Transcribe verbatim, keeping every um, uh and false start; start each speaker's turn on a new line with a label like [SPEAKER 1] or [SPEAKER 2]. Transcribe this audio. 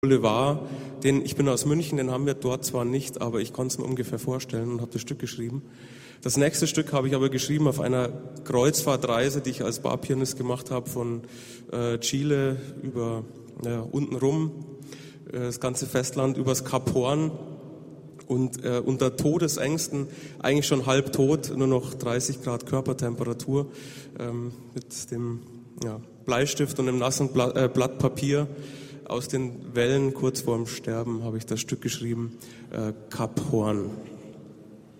[SPEAKER 1] Boulevard, den, ich bin aus München, den haben wir dort zwar nicht, aber ich konnte es mir ungefähr vorstellen und habe das Stück geschrieben. Das nächste Stück habe ich aber geschrieben auf einer Kreuzfahrtreise, die ich als Barpianist gemacht habe, von äh, Chile über ja, unten rum, äh, das ganze Festland, übers Kap Horn und äh, unter Todesängsten, eigentlich schon halb tot, nur noch dreißig Grad Körpertemperatur, ähm, mit dem ja, Bleistift und einem nassen Blatt, äh, Blatt Papier. Aus den Wellen kurz vorm Sterben habe ich das Stück geschrieben, äh, Kap Horn.